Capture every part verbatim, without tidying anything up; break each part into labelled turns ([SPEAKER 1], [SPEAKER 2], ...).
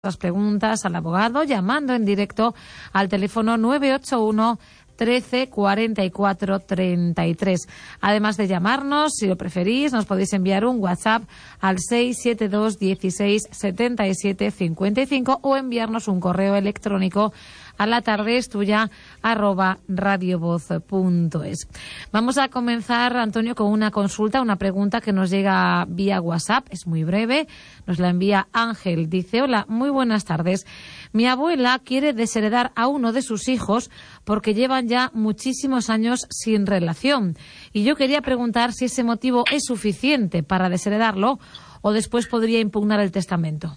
[SPEAKER 1] las preguntas al abogado llamando en directo al teléfono nueve ocho uno trece cuarenta y cuatro treinta y tres. Además de llamarnos, si lo preferís, nos podéis enviar un WhatsApp al seis siete dos dieciséis setenta y siete cincuenta y cinco o enviarnos un correo electrónico a la tarde es tuya arroba radiovoz punto es. Vamos a comenzar, Antonio, con una consulta, una pregunta que nos llega vía WhatsApp. Es muy breve, nos la envía Ángel. Dice: hola, muy buenas tardes. Mi abuela quiere desheredar a uno de sus hijos porque llevan ya muchísimos años sin relación. Y yo quería preguntar si ese motivo es suficiente para desheredarlo o después podría impugnar el testamento.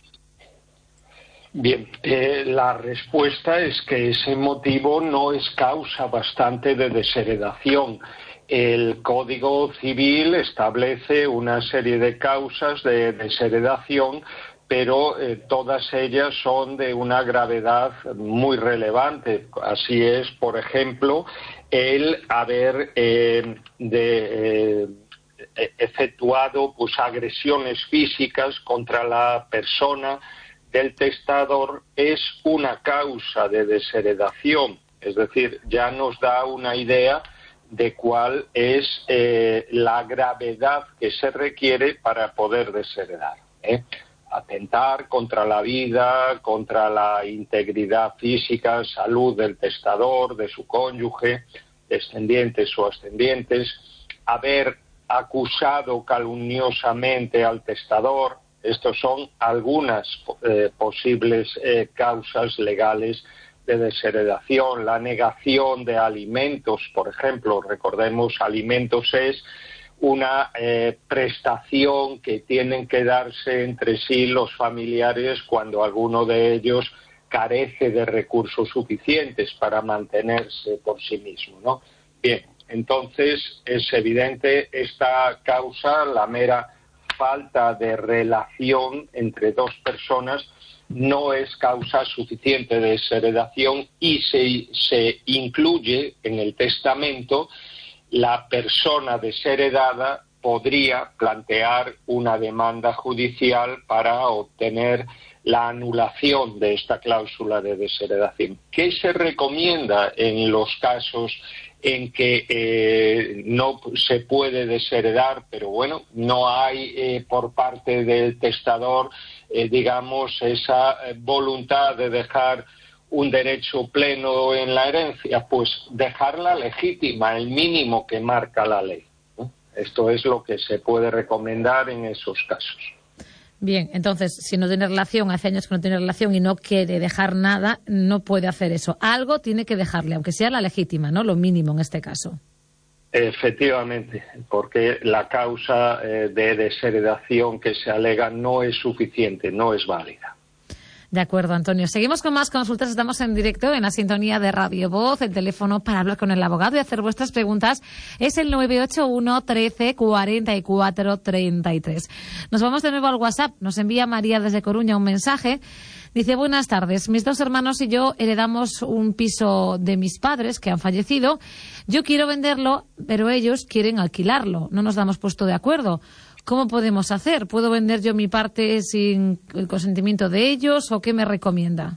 [SPEAKER 2] Bien, eh, la respuesta es que ese motivo no es causa bastante de desheredación. El Código Civil establece una serie de causas de desheredación, pero eh, todas ellas son de una gravedad muy relevante. Así es, por ejemplo, el haber eh, de, eh, efectuado pues, agresiones físicas contra la persona del testador es una causa de desheredación, es decir, ya nos da una idea de cuál es eh, la gravedad que se requiere para poder desheredar. ¿eh? Atentar contra la vida, contra la integridad física, salud del testador, de su cónyuge, descendientes o ascendientes, haber acusado calumniosamente al testador. Estos son algunas eh, posibles eh, causas legales de desheredación. La negación de alimentos, por ejemplo, recordemos, alimentos es una eh, prestación que tienen que darse entre sí los familiares cuando alguno de ellos carece de recursos suficientes para mantenerse por sí mismo, ¿no? Bien, entonces es evidente esta causa, la mera falta de relación entre dos personas no es causa suficiente de desheredación y se, se incluye en el testamento. La persona desheredada podría plantear una demanda judicial para obtener la anulación de esta cláusula de desheredación. ¿Qué se recomienda en los casos en que eh, no se puede desheredar, pero bueno, no hay eh, por parte del testador, eh, digamos, esa voluntad de dejar un derecho pleno en la herencia? Pues dejarla legítima, el mínimo que marca la ley, ¿no? Esto es lo que se puede recomendar en esos casos.
[SPEAKER 1] Bien, entonces, si no tiene relación, hace años que no tiene relación y no quiere dejar nada, no puede hacer eso. Algo tiene que dejarle, aunque sea la legítima, ¿no? Lo mínimo en este caso.
[SPEAKER 2] Efectivamente, porque la causa eh, de desheredación que se alega no es suficiente, no es válida.
[SPEAKER 1] De acuerdo, Antonio. Seguimos con más consultas. Estamos en directo en la sintonía de Radio Voz. El teléfono para hablar con el abogado y hacer vuestras preguntas es el nueve ocho uno trece cuarenta y cuatro treinta y tres. Nos vamos de nuevo al WhatsApp. Nos envía María desde Coruña un mensaje. Dice: buenas tardes. Mis dos hermanos y yo heredamos un piso de mis padres que han fallecido. Yo quiero venderlo, pero ellos quieren alquilarlo. No nos hemos puesto de acuerdo. ¿Cómo podemos hacer? ¿Puedo vender yo mi parte sin el consentimiento de ellos o qué me recomienda?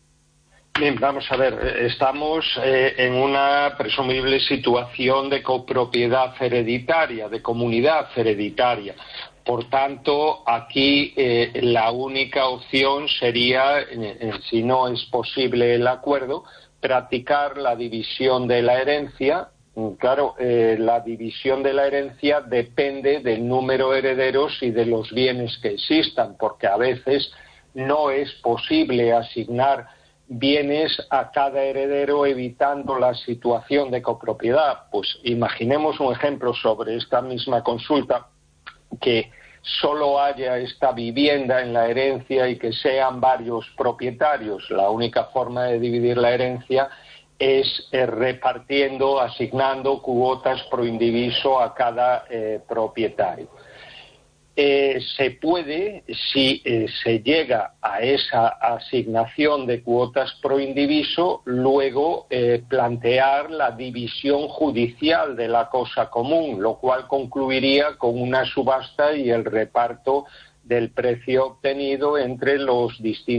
[SPEAKER 2] Bien, vamos a ver, estamos eh, en una presumible situación de copropiedad hereditaria, de comunidad hereditaria. Por tanto, aquí eh, la única opción sería, eh, si no es posible el acuerdo, practicar la división de la herencia. Claro, eh, la división de la herencia depende del número de herederos y de los bienes que existan, porque a veces no es posible asignar bienes a cada heredero evitando la situación de copropiedad. Pues imaginemos un ejemplo sobre esta misma consulta, que solo haya esta vivienda en la herencia y que sean varios propietarios. La única forma de dividir la herencia es eh, repartiendo, asignando cuotas pro indiviso a cada eh, propietario. Eh, se puede, si eh, se llega a esa asignación de cuotas pro indiviso, luego eh, plantear la división judicial de la cosa común, lo cual concluiría con una subasta y el reparto del precio obtenido entre los distintos